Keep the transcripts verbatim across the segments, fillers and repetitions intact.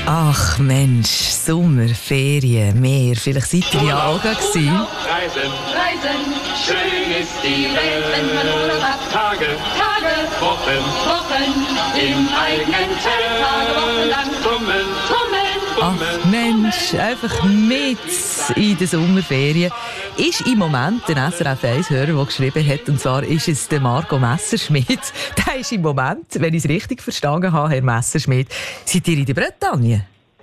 Ach Mensch, Sommer, Ferien, Meer, vielleicht seid ihr ja auch gewesen. Reisen, Reisen, schön ist die Welt, wenn man Urlaub hat. Tage, Tage, Wochen, Wochen, im eigenen Zelt. Tage, Wochen lang, Tummeln, Tummeln, Tummeln. Ach Mensch, einfach mit in der Sommerferien ist im Moment ein S R F eins-Hörer, der geschrieben hat, und zwar ist es der Marco Messerschmidt. Der ist im Moment, wenn ich es richtig verstanden habe, Herr Messerschmidt, seid ihr in der Bretagne?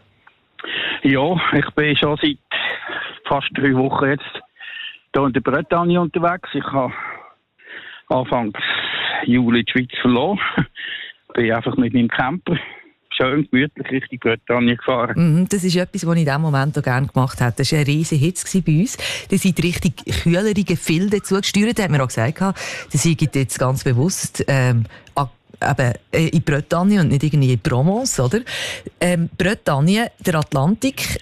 Ja, ich bin schon seit fast drei Wochen jetzt hier in der Bretagne unterwegs. Ich habe Anfang Juli die Schweiz verloren. Bin einfach mit meinem Camper schön gemütlich Richtung Bretagne gefahren. Mhm, das ist etwas, was ich in diesem Moment auch gerne gemacht habe. Das war ein riesiger Hitze bei uns. Ihr seid richtig kühlere Gefilde zugesteuert. Da hat man auch gesagt, ihr seid jetzt ganz bewusst ähm, eben in Bretagne und nicht irgendwie in Provence, oder? Ähm, Bretagne, der Atlantik.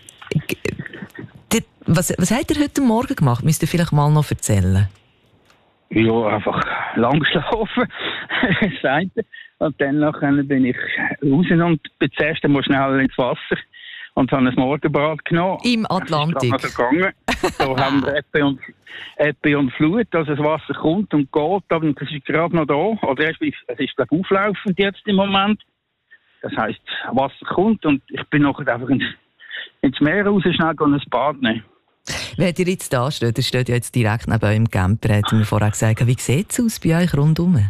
Der, was, was habt ihr heute Morgen gemacht? Müsst ihr vielleicht mal noch erzählen? Ja, einfach lang geschlafen. Das eine. Und dann nachher bin ich raus und bin zuerst einmal schnell ins Wasser und habe ein Morgenbad genommen. Im Atlantik? Das ist gegangen. Da haben wir Ebbe und, Ebbe und Flut, also das Wasser kommt und geht, aber es ist gerade noch da. Oder es ist, es ist glaube ich, auflaufend jetzt im Moment. Das heisst, Wasser kommt und ich bin nachher einfach ins, ins Meer raus, schnell ein Bad nehmen. Wenn ihr jetzt da steht, ihr steht ja jetzt direkt neben eurem Camper, hat mir vorher gesagt, wie sieht es aus bei euch rundum?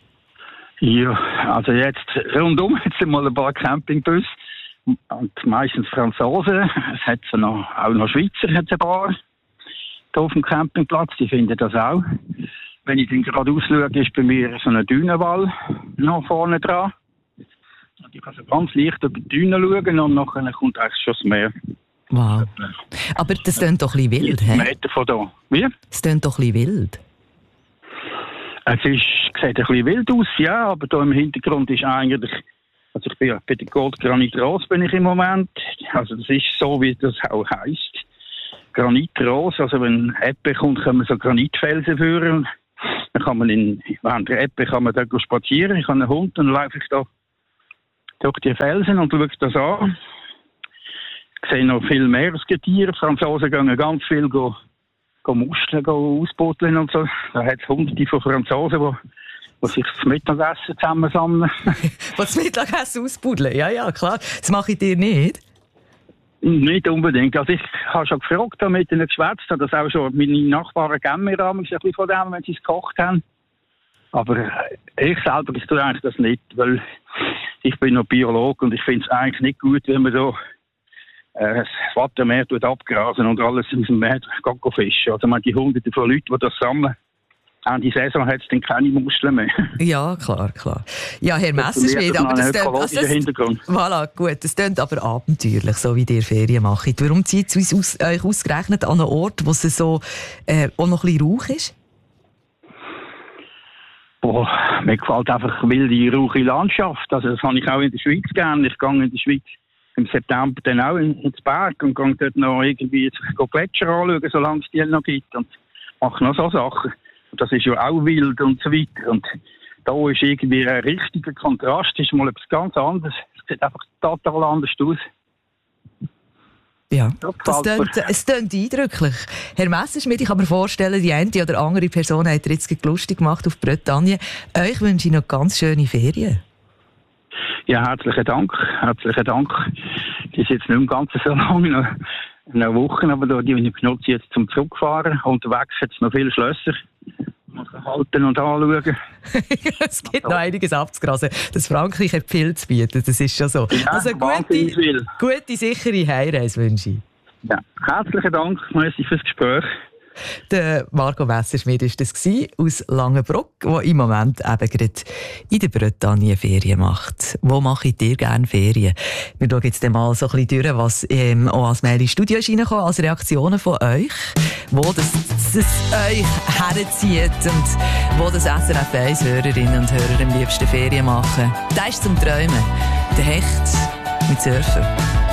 Ja, also jetzt rundum jetzt mal ein paar Campingbus und meistens Franzosen. Es hat so noch, auch noch Schweizer hat ein paar hier auf dem Campingplatz, die finden das auch. Wenn ich dann gerade ausschaue, ist bei mir so ein Dünenwall noch vorne dran. Und ich kann so ganz leicht über die Dünen schauen und nachher kommt eigentlich schon das Meer. Wow. Aber das klingt doch ein bisschen wild, hä? Meter von da. Wie? Das klingt doch ein bisschen wild. Es ist, sieht ein bisschen wild aus, ja, aber da im Hintergrund ist eigentlich, also ich bin ja bei der Gold-Granit-Rose bin ich im Moment, also das ist so, wie das auch heisst. Granit-Rose, also wenn Ebbe kommt, können wir so Granitfelsen führen. Dann kann man in, während der Ebbe kann man da spazieren, ich habe einen Hund und dann laufe ich da durch die Felsen und schaue das an. Ich sehe noch viel Meeresgetiere, die Franzosen gehen ganz viel go, go Muscheln go ausbuddeln und so. Da hat es hunderte von Franzosen, die, die sich das Mittagessen zusammensammeln. Was das Mittagessen ausbuddeln? Ja, ja, klar. Das mache ich dir nicht. Nicht unbedingt. Also ich habe schon gefragt, da mit ihnen geschwätzt, dass auch schon meine Nachbarn geben mir ein bisschen von dem, wenn sie es gekocht haben. Aber ich selber ich tue eigentlich das nicht, weil ich bin noch Biologe und ich finde es eigentlich nicht gut, wenn man so das Wattenmeer abgrasen und alles aus dem Meer fischen. Also man die Hunderte von Leuten, die das sammeln, an die Saison hat es dann keine Muscheln mehr. Ja, klar, klar. Ja, Herr Messerschmidt, aber das klingt... Also das, Hintergrund. Voilà, gut, das klingt aber abenteuerlich, so wie ihr Ferien macht. Warum zieht es aus, euch ausgerechnet an einen Ort, wo es so äh, auch noch ein bisschen Rauch ist? Boah, mir gefällt einfach wilde, rauchige Landschaft. Also das habe ich auch in der Schweiz gerne. Ich gehe in der Schweiz im September dann auch ins Berg und gehe dort noch irgendwie Gletscher anschauen, solange es die noch gibt. Und mache noch so Sachen. Und das ist ja auch wild und so weiter. Und da ist irgendwie ein richtiger Kontrast. Das ist mal etwas ganz anderes. Es sieht einfach total anders aus. Ja, das klingt, es klingt eindrücklich. Herr Messerschmidt, ich kann mir vorstellen, die eine oder andere Person hat jetzt lustig gemacht auf Bretagne. Euch wünsche ich noch ganz schöne Ferien. Ja, herzlichen Dank. Herzlichen Dank. Die ist jetzt nicht mehr ganz so lange, noch eine Woche, aber die benutze ich jetzt zum Zurückfahren. Unterwegs hat es noch viele Schlösser. Man kann halten und anschauen. Es gibt noch einiges abzugrasen. Das Frankreich hat viel zu bieten, das ist schon so. Ja, also gute, gute, sichere Heimreise wünsche ich. Ja, herzlichen Dank. Merci fürs Gespräch. Der Marco Messerschmidt war das aus Langenbruck, der im Moment eben gerade in der Bretagne Ferien macht. Wo mache ich dir gerne Ferien? Wir schauen jetzt mal so ein bisschen durch, was ähm, auch als Mail ins Studio ist reingekommen, als Reaktionen von euch, wo das, das euch herzieht und wo das S R F eins Hörerinnen und Hörer am liebsten Ferien machen. Das ist zum Träumen. Der Hecht mit Surfen.